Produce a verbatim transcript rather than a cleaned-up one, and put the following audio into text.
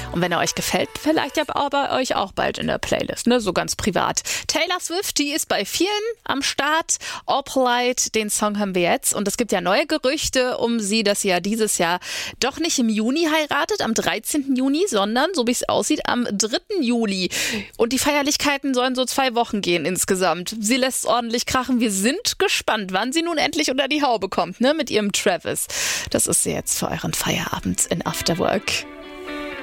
Und wenn er euch gefällt, vielleicht ja bei euch auch bald in der Playlist, ne? So ganz privat. Taylor Swift, die ist bei vielen am Start. Opalite, den Song haben wir jetzt. Und es gibt ja neue Gerüchte um sie, dass sie ja dieses Jahr doch nicht im Juni heiratet, am dreizehnten Juni, sondern, so wie es aussieht, am dritten Juli. Und die Feierlichkeiten sollen so zwei Wochen gehen insgesamt. Sie lässt ordentlich krachen. Wir sind gespannt, wann sie nun endlich unter die Haube kommt, ne, mit ihrem Travis. Das ist sie jetzt für euren Feierabend in After Work.